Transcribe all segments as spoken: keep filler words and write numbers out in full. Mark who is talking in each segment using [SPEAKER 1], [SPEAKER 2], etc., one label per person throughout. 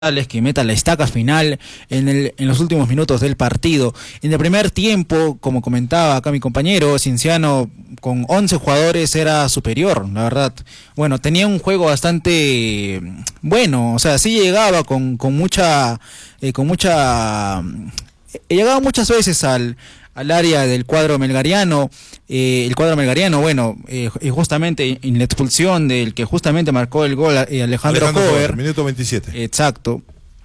[SPEAKER 1] que meta la estaca final en, el, en los últimos minutos del partido. En el primer tiempo, como comentaba acá mi compañero, Cienciano con once jugadores era superior, la verdad. Bueno, tenía un juego bastante bueno, o sea, sí llegaba con, con mucha, eh, con mucha, eh, llegaba muchas veces al al área del cuadro melgariano, eh, el cuadro melgariano, bueno, eh, justamente en la expulsión del que justamente marcó el gol, eh, Alejandro, Alejandro Cover,
[SPEAKER 2] minuto veintisiete.
[SPEAKER 1] Exacto.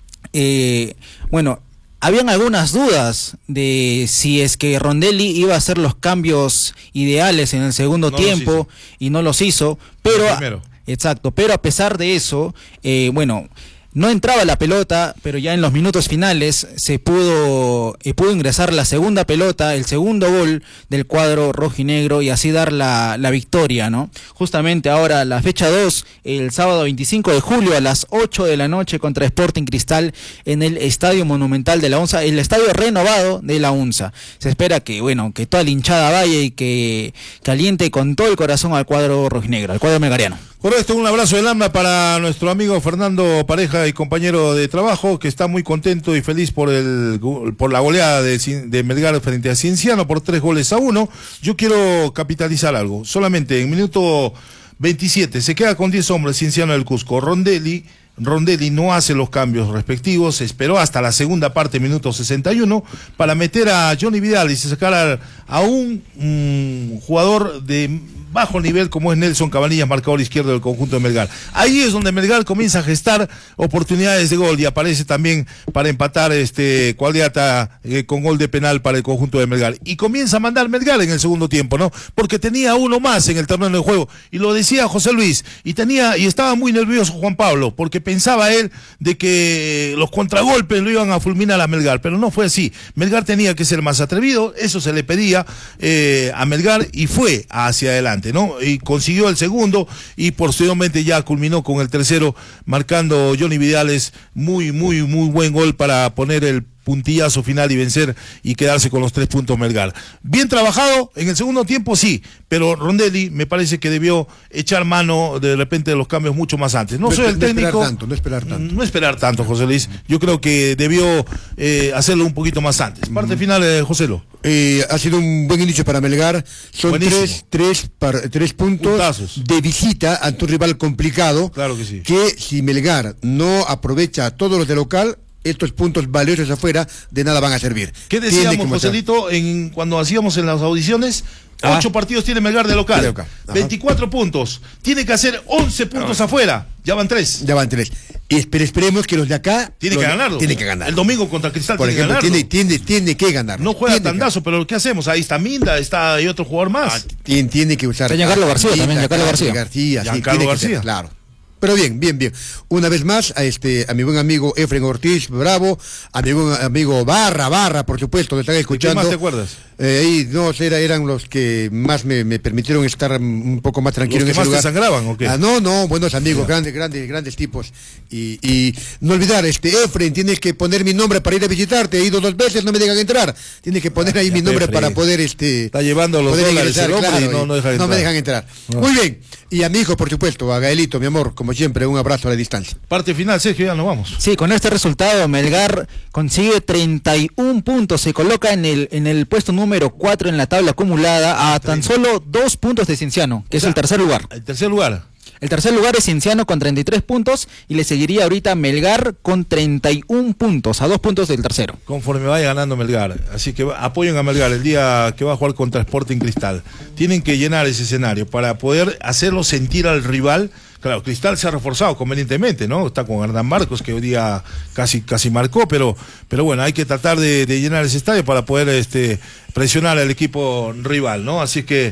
[SPEAKER 1] Eh, bueno, habían algunas dudas de si es que Rondelli iba a hacer los cambios ideales en el segundo no tiempo y no los hizo, pero, exacto, pero a pesar de eso, eh, bueno, no entraba la pelota, pero ya en los minutos finales se pudo eh, pudo ingresar la segunda pelota, el segundo gol del cuadro rojinegro y así dar la, la victoria, ¿no? Justamente ahora la fecha dos, el sábado veinticinco de julio a las ocho de la noche contra Sporting Cristal en el Estadio Monumental de la UNSA, el estadio renovado de la UNSA. Se espera que, bueno, que toda la hinchada vaya y que caliente con todo el corazón al cuadro rojinegro, al cuadro melgariano.
[SPEAKER 2] Correcto, un abrazo del alma para nuestro amigo Fernando Pareja y compañero de trabajo, que está muy contento y feliz por el por la goleada de, de Melgar frente a Cienciano por tres goles a uno. Yo quiero capitalizar algo. Solamente en minuto veintisiete se queda con diez hombres Cienciano del Cusco. Rondelli Rondelli no hace los cambios respectivos, esperó hasta la segunda parte, minuto sesenta y uno, para meter a Johnny Vidal y sacar a, a un um, jugador de bajo nivel como es Nelson Cabanillas, marcador izquierdo del conjunto de Melgar. Ahí es donde Melgar comienza a gestar oportunidades de gol y aparece también para empatar este Cuadriata eh, con gol de penal para el conjunto de Melgar. Y comienza a mandar Melgar en el segundo tiempo, ¿no? Porque tenía uno más en el terreno de juego. Y lo decía José Luis, y tenía, y estaba muy nervioso Juan Pablo, porque pensaba él de que los contragolpes lo iban a fulminar a Melgar, pero no fue así. Melgar tenía que ser más atrevido, eso se le pedía eh, a Melgar y fue hacia adelante, ¿no? Y consiguió el segundo y posteriormente ya culminó con el tercero, marcando Johnny Vidales muy, muy, muy buen gol para poner el puntillazo final y vencer y quedarse con los tres puntos Melgar. Bien trabajado, en el segundo tiempo sí, pero Rondelli me parece que debió echar mano de repente de los cambios mucho más antes. No, no soy el técnico.
[SPEAKER 3] No esperar tanto, no esperar tanto.
[SPEAKER 2] No esperar tanto, José Luis. Yo creo que debió eh, hacerlo un poquito más antes. Parte mm. final, eh, José Lo.
[SPEAKER 3] Eh, ha sido un buen inicio para Melgar. Son tres, tres, par, tres puntos Puntazos. de visita ante un rival complicado.
[SPEAKER 2] Claro que sí.
[SPEAKER 3] Que si Melgar no aprovecha todos los de local, estos puntos valiosos afuera de nada van a servir.
[SPEAKER 2] ¿Qué decíamos, Joselito, en, cuando hacíamos en las audiciones? Ah. Ocho partidos tiene Melgar de local, de local. veinticuatro puntos, tiene que hacer once puntos ah. afuera, ya van tres.
[SPEAKER 3] Ya van tres. Y espere, esperemos que los de acá...
[SPEAKER 2] Tiene que ganarlo.
[SPEAKER 3] Tiene que ganar.
[SPEAKER 2] El domingo contra Cristal
[SPEAKER 3] Por
[SPEAKER 2] tiene
[SPEAKER 3] ejemplo,
[SPEAKER 2] que ganarlo.
[SPEAKER 3] Tiene, tiene, tiene que ganar.
[SPEAKER 2] No juega tandazo, pero ¿qué hacemos? Ahí está Minda, está hay otro jugador más. Ah,
[SPEAKER 3] tiene, tiene que usar...
[SPEAKER 1] Está Giancarlo García
[SPEAKER 3] Minda,
[SPEAKER 1] también, Giancarlo García.
[SPEAKER 3] García,
[SPEAKER 2] Giancarlo
[SPEAKER 3] sí,
[SPEAKER 2] García.
[SPEAKER 3] Ser, claro. Pero bien, bien, bien. Una vez más, a este, a mi buen amigo Efren Ortiz, bravo, a mi buen amigo Barra, Barra, por supuesto, que están escuchando.
[SPEAKER 2] ¿Qué más te acuerdas?
[SPEAKER 3] Eh, ahí, no, era, eran los que más me, me permitieron estar un poco más tranquilo en ese lugar.
[SPEAKER 2] ¿Los que más te sangraban o qué?
[SPEAKER 3] Ah, no, no, buenos amigos, yeah. grandes, grandes, grandes tipos. Y, y no olvidar, este, Efren, tienes que poner mi nombre para ir a visitarte. He ido dos veces, no me dejan entrar. Tienes que poner ahí ah, mi nombre Efren. para poder, este...
[SPEAKER 2] Está llevando los dólares ingresar, el hombre claro, y no, no, deja
[SPEAKER 3] no me dejan entrar. No. Muy bien. Y a mi hijo, por supuesto, a Gaelito, mi amor, como siempre, un abrazo a la distancia.
[SPEAKER 2] Parte final, Sergio, ya nos vamos.
[SPEAKER 1] Sí, con este resultado Melgar consigue treinta y un puntos, se coloca en el en el puesto número cuatro en la tabla acumulada a tan solo dos puntos de Cienciano, que o sea, es el tercer lugar.
[SPEAKER 2] El tercer lugar.
[SPEAKER 1] El tercer lugar es Cienciano con treinta y tres puntos y le seguiría ahorita Melgar con treinta y un puntos, a dos puntos del tercero.
[SPEAKER 2] Conforme vaya ganando Melgar, así que apoyen a Melgar el día que va a jugar contra Sporting Cristal. Tienen que llenar ese escenario para poder hacerlo sentir al rival. Claro, Cristal se ha reforzado convenientemente, ¿no? Está con Hernán Marcos, que hoy día casi casi marcó, pero pero bueno, hay que tratar de, de llenar ese estadio para poder este presionar al equipo rival, ¿no? Así que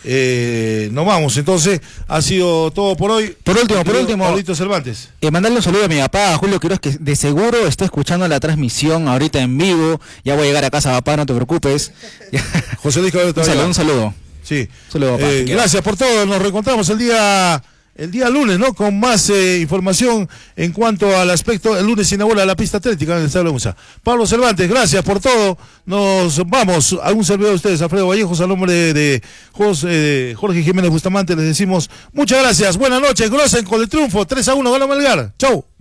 [SPEAKER 2] eh, nos vamos, entonces, ha sido todo por hoy.
[SPEAKER 1] Por último, por último,
[SPEAKER 2] Pablito Cervantes.
[SPEAKER 1] Eh, mandarle un saludo a mi papá, a Julio Quiroz, que de seguro está escuchando la transmisión ahorita en vivo. Ya voy a llegar a casa, papá, no te preocupes.
[SPEAKER 2] José Luis Caballero,
[SPEAKER 1] un saludo, un saludo.
[SPEAKER 2] Sí.
[SPEAKER 1] Un saludo, papá.
[SPEAKER 2] Eh, gracias por todo, nos reencontramos el día... El día lunes, ¿no? Con más eh, información en cuanto al aspecto. El lunes se inaugura la pista atlética en el Estadio UNSA. Pablo Cervantes, gracias por todo. Nos vamos a un servidor de ustedes, Alfredo Vallejos, al nombre de, de José, eh, Jorge Jiménez Bustamante. Les decimos muchas gracias. Buenas noches. Grosen con el triunfo. tres a uno. Gana Melgar. Chau.